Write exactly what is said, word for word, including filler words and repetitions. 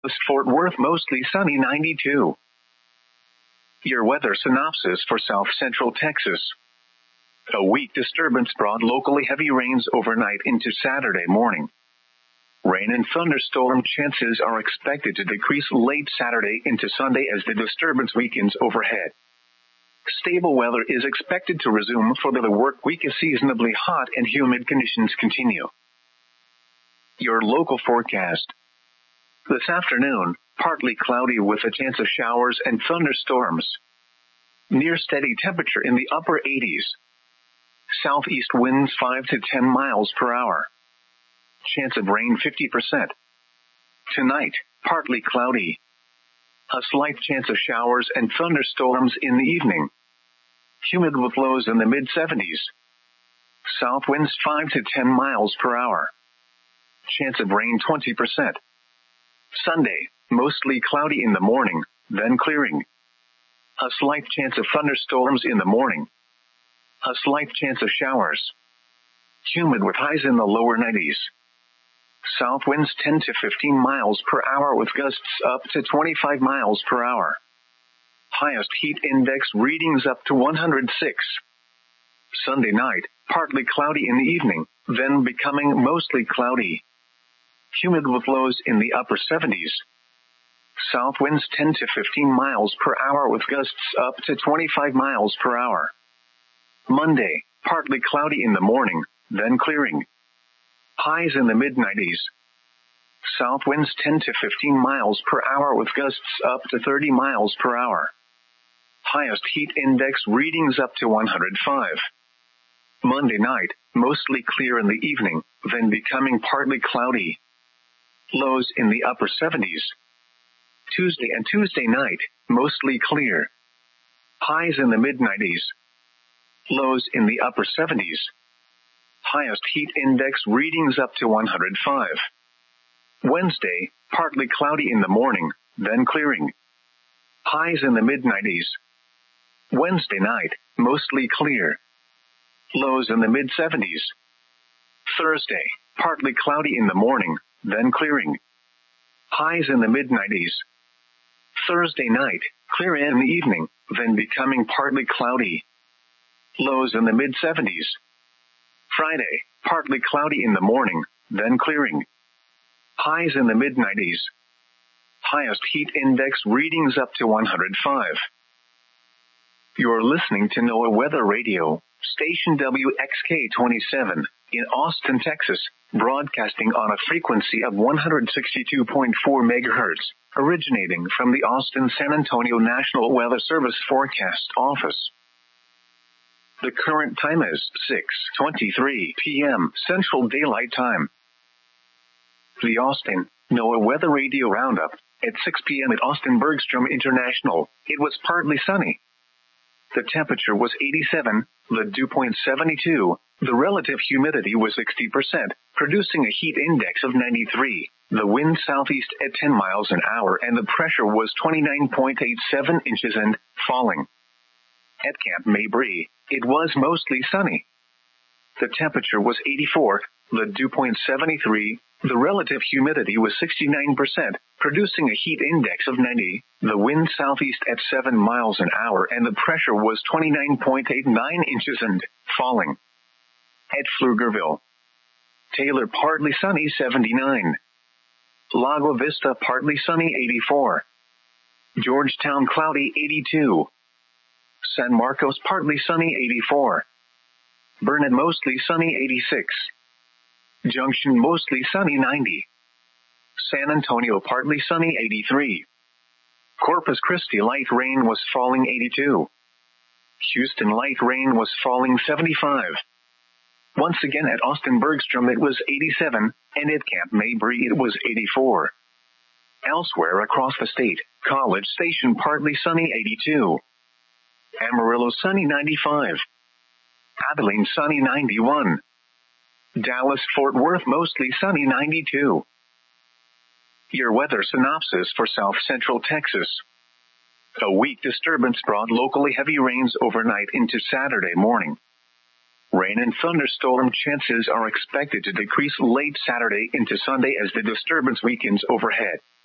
Fort Worth, mostly sunny ninety-two. Your weather synopsis for South Central Texas. A weak disturbance brought locally heavy rains overnight into Saturday morning. Rain and thunderstorm chances are expected to decrease late Saturday into Sunday as the disturbance weakens overhead. Stable weather is expected to resume for the work week as seasonably hot and humid conditions continue. Your local forecast. This afternoon, partly cloudy with a chance of showers and thunderstorms. Near steady temperature in the upper eighties. Southeast winds five to ten miles per hour. Chance of rain fifty percent. Tonight, partly cloudy. A slight chance of showers and thunderstorms in the evening. Humid with lows in the mid seventies. South winds five to ten miles per hour. Chance of rain twenty percent. Sunday, mostly cloudy in the morning, then clearing. A slight chance of thunderstorms in the morning. A slight chance of showers. Humid with highs in the lower nineties. South winds ten to fifteen miles per hour with gusts up to twenty-five miles per hour. Highest heat index readings up to one hundred six. Sunday night, partly cloudy in the evening, then becoming mostly cloudy. Humid with lows in the upper seventies. South winds ten to fifteen miles per hour with gusts up to twenty-five miles per hour. Monday, partly cloudy in the morning, then clearing. Highs in the mid nineties. South winds ten to fifteen miles per hour with gusts up to thirty miles per hour. Highest heat index readings up to one hundred five. Monday night, mostly clear in the evening, then becoming partly cloudy. Lows in the upper seventies. Tuesday and Tuesday night, mostly clear. Highs in the mid nineties. Lows in the upper seventies. Highest heat index readings up to one hundred five. Wednesday, partly cloudy in the morning, then clearing. Highs in the mid nineties. Wednesday night, mostly clear. Lows in the mid seventies. Thursday, partly cloudy in the morning, then clearing. Highs in the mid nineties. Thursday night, clear in the evening, then becoming partly cloudy. Lows in the mid seventies. Friday, partly cloudy in the morning, then clearing. Highs in the mid nineties. Highest heat index readings up to one hundred five. You're listening to NOAA Weather Radio, station W X K twenty-seven, in Austin, Texas, broadcasting on a frequency of one hundred sixty-two point four megahertz, originating from the Austin-San Antonio National Weather Service Forecast Office. The current time is six twenty-three p.m. Central Daylight Time. The Austin NOAA Weather Radio Roundup. At six p.m. at Austin Bergstrom International, it was partly sunny. The temperature was eighty-seven, the dew point seventy-two, the relative humidity was sixty percent, producing a heat index of ninety-three, the wind southeast at ten miles an hour, and the pressure was twenty-nine point eight seven inches and falling. At Camp Mabry, it was mostly sunny. The temperature was eighty-four, the dew point seventy-three, the relative humidity was sixty-nine percent, producing a heat index of ninety, the wind southeast at seven miles an hour, and the pressure was twenty-nine point eight nine inches and falling. At Pflugerville, Taylor partly sunny seventy-nine. Lago Vista partly sunny eighty-four. Georgetown cloudy eighty-two. San Marcos partly sunny eighty-four. Burnett mostly sunny eighty-six. Junction mostly sunny ninety. San Antonio partly sunny eighty-three. Corpus Christi light rain was falling eighty-two. Houston light rain was falling seventy-five. Once again at Austin Bergstrom it was eighty-seven, and at Camp Mabry it was eighty-four. Elsewhere across the state, College Station partly sunny eighty-two. Amarillo sunny ninety-five. Abilene sunny ninety-one. Dallas Fort Worth mostly sunny ninety-two. Your weather synopsis for South Central Texas. A weak disturbance brought locally heavy rains overnight into Saturday morning. Rain and thunderstorm chances are expected to decrease late Saturday into Sunday as the disturbance weakens overhead.